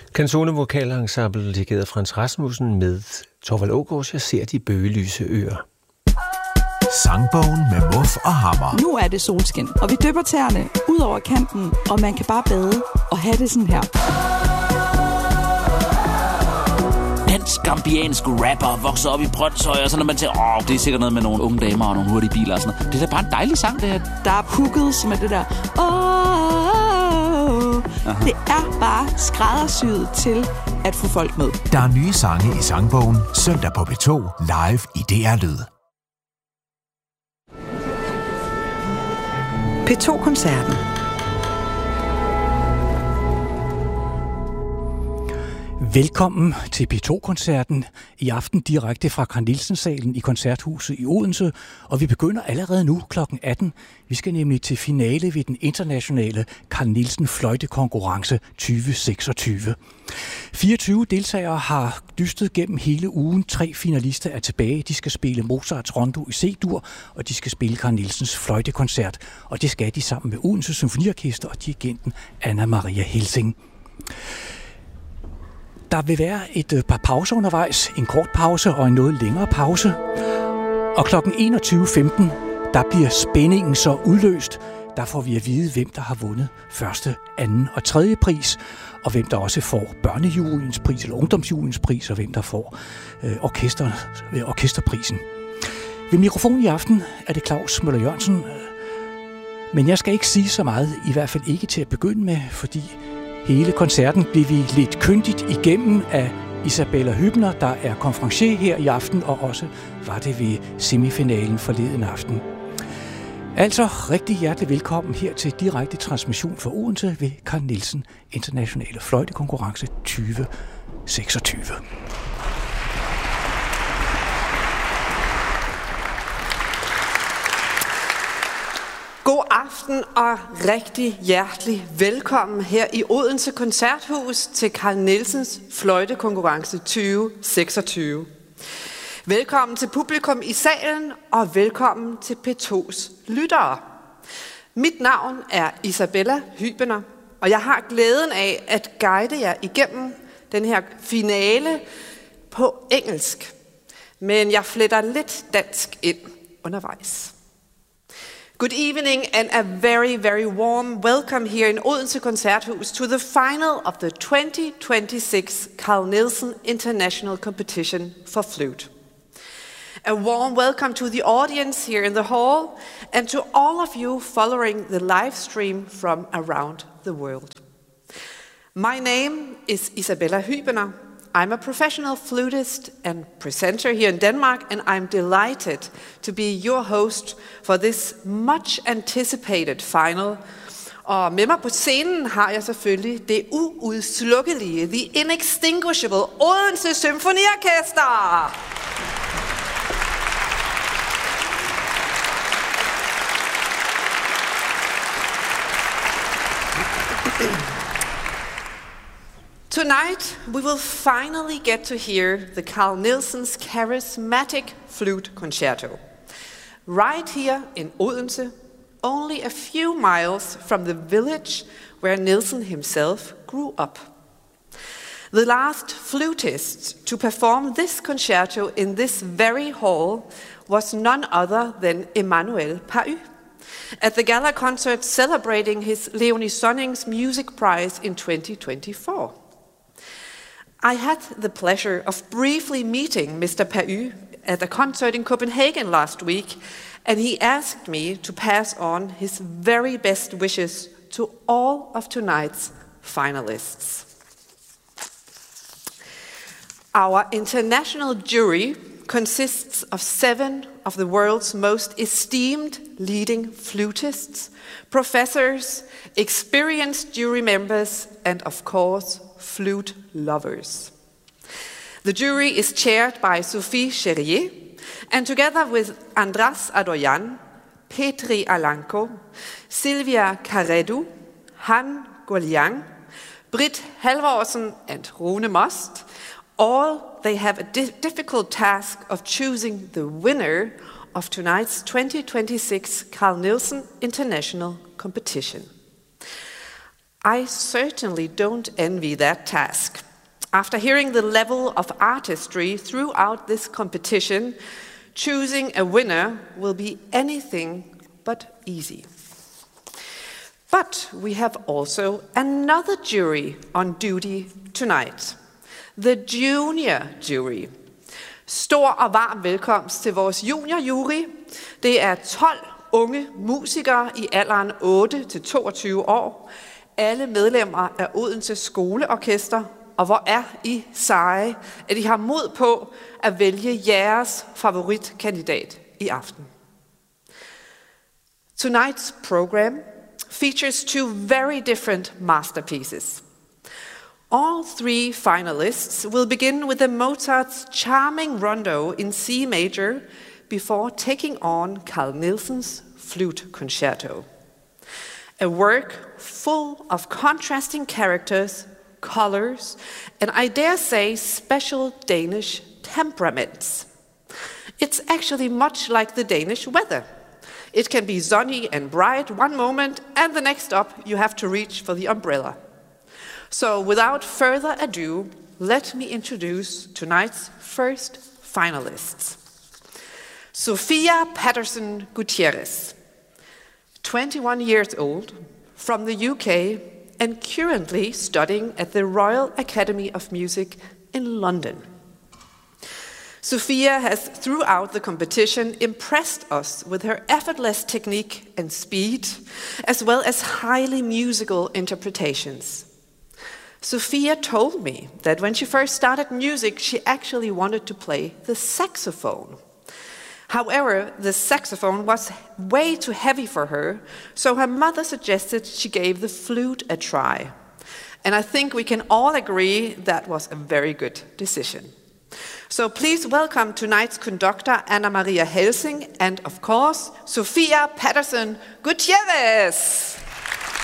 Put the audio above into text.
Canzone Vokalensemble dirigeret af Frans Rasmussen med Torvald Aagaard, Jeg ser de bøgelyse øer. Sangbogen med Muff og Hammer. Nu er det solskin, og vi dypper tæerne ud over kanten, og man kan bare bade og have det sådan her. Dansk-gambiansk rapper vokser op i Brønshøj, og så når man tænker, det er sikkert noget med nogle unge damer og nogle hurtige biler og sådan noget. Det er da bare en dejlig sang, det her. Der er hooket med det der. Det er bare skræddersyet til at få folk med. Der er nye sange i Sangbogen, søndag på P2, live i DR Lyd. P2-koncerten. Velkommen til P2-koncerten i aften direkte fra Carl Nielsen-salen i Koncerthuset i Odense, og vi begynder allerede nu kl. 18. Vi skal nemlig til finale ved den internationale Carl Nielsen fløjtekonkurrence 2026. 24 deltagere har dystet gennem hele ugen. 3 finalister er tilbage. De skal spille Mozarts Rondo i C-dur, og de skal spille Carl Nielsens fløjtekoncert, og det skal de sammen med Odense Symfoniorkester og dirigenten Anna Maria Helsing. Der vil være et par pauser undervejs, en kort pause og en noget længere pause. Og kl. 21.15, der bliver spændingen så udløst. Der får vi at vide, hvem der har vundet første, anden og tredje pris, og hvem der også får børnejuryens pris eller ungdomsjuryens pris, og hvem der får orkesterprisen. Ved mikrofonen i aften er det Claus Møller Jørgensen, men jeg skal ikke sige så meget, i hvert fald ikke til at begynde med, fordi hele koncerten blev vi lidt kyndigt igennem af Isabella Hübner, der er konferencier her i aften, og også var det ved semifinalen forleden aften. Altså rigtig hjertelig velkommen her til direkte transmission fra Odense ved Carl Nielsen Internationale Fløjtekonkurrence 2026. God aften og rigtig hjertelig velkommen her i Odense Koncerthus til Carl Nielsens fløjtekonkurrence 2026. Velkommen til publikum i salen og velkommen til P2's lyttere. Mit navn er Isabella Hübner, og jeg har glæden af at guide jer igennem den her finale på engelsk. Men jeg fletter lidt dansk ind undervejs. Good evening and a very, very warm welcome here in Odense Koncerthus to the final of the 2026 Carl Nielsen International Competition for Flute. A warm welcome to the audience here in the hall and to all of you following the live stream from around the world. My name is Isabella Hübner. I'm a professional flutist and presenter here in Denmark, and I'm delighted to be your host for this much anticipated final. Og med mig på scenen har jeg selvfølgelig det uudslukkelige, the inextinguishable Odense Symfoniorkester. Tonight, we will finally get to hear the Carl Nielsen's charismatic flute concerto. Right here in Odense, only a few miles from the village where Nielsen himself grew up. The last flutist to perform this concerto in this very hall was none other than Emanuel Pahud at the gala concert celebrating his Leonie Sonning's Music Prize in 2024. I had the pleasure of briefly meeting Mr. Pahud at a concert in Copenhagen last week, and he asked me to pass on his very best wishes to all of tonight's finalists. Our international jury consists of 7 of the world's most esteemed leading flutists, professors, experienced jury members, and of course, flute lovers. The jury is chaired by Sophie Cherrier, and together with Andras Adoyan, Petri Alanko, Silvia Caredu, Han Goliang, Britt Halvorsen, and Rune Most, all they have a difficult task of choosing the winner of tonight's 2026 Carl Nielsen International Competition. I certainly don't envy that task. After hearing the level of artistry throughout this competition, choosing a winner will be anything but easy. But we have also another jury on duty tonight. The junior jury. Stor og varm velkomst til vores juniorjury. Det er 12 unge musikere i alderen 8-22 år. Alle medlemmer af Odense Skoleorkester. Og hvor er I seje, at I har mod på at vælge jeres favoritkandidat i aften. Tonight's program features 2 very different masterpieces. All 3 finalists will begin with Mozart's charming rondo in C major before taking on Carl Nielsen's flute concerto. A work full of contrasting characters, colors, and I dare say special Danish temperaments. It's actually much like the Danish weather. It can be sunny and bright one moment, and the next up you have to reach for the umbrella. So without further ado, let me introduce tonight's first finalists. Sofia Patterson Gutierrez, 21 years old, from the UK, and currently studying at the Royal Academy of Music in London. Sofia has, throughout the competition, impressed us with her effortless technique and speed, as well as highly musical interpretations. Sofia told me that when she first started music, she actually wanted to play the saxophone. However, the saxophone was way too heavy for her, so her mother suggested she gave the flute a try. And I think we can all agree that was a very good decision. So please welcome tonight's conductor, Anna Maria Helsing, and of course, Sofia Patterson Gutierrez.